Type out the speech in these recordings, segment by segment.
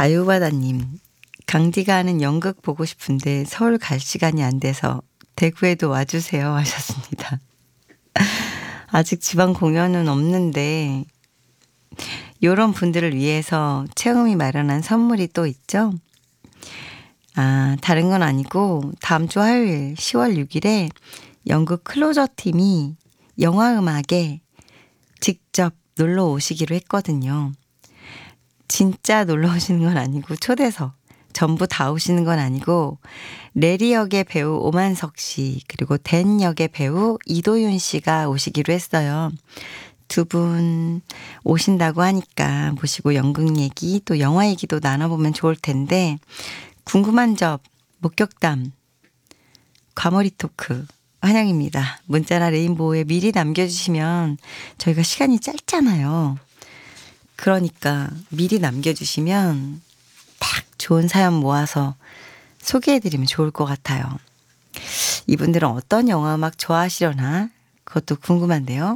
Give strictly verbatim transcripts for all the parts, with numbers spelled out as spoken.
자유바다님, 강디가 하는 연극 보고 싶은데 서울 갈 시간이 안 돼서 대구에도 와주세요 하셨습니다. 아직 지방 공연은 없는데 이런 분들을 위해서 체험이 마련한 선물이 또 있죠. 아, 다른 건 아니고 다음 주 화요일 시월 육일에 연극 클로저 팀이 영화 음악에 직접 놀러 오시기로 했거든요. 진짜 놀러 오시는 건 아니고 초대석 전부 다 오시는 건 아니고 레리 역의 배우 오만석 씨 그리고 댄 역의 배우 이도윤 씨가 오시기로 했어요. 두 분 오신다고 하니까 모시고 연극 얘기 또 영화 얘기도 나눠보면 좋을 텐데 궁금한 점, 목격담, 과몰입 토크 환영입니다. 문자나 레인보우에 미리 남겨주시면 저희가 시간이 짧잖아요. 그러니까 미리 남겨주시면 딱 좋은 사연 모아서 소개해드리면 좋을 것 같아요. 이분들은 어떤 영화 음악 좋아하시려나 그것도 궁금한데요.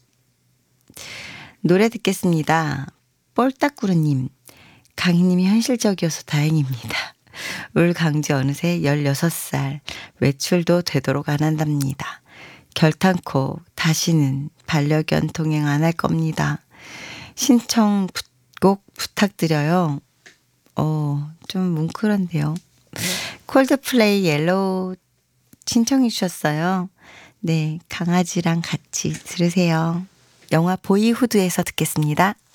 노래 듣겠습니다. 뻘딱구르님, 강희님이 현실적이어서 다행입니다. 울 강지 어느새 열여섯 살 외출도 되도록 안 한답니다. 결탄코 다시는 반려견 동행 안 할 겁니다. 신청 꼭 부탁드려요. 어, 좀 뭉클한데요. 콜드플레이 옐로우 신청해 주셨어요. 네, 강아지랑 같이 들으세요. 영화 보이후드에서 듣겠습니다.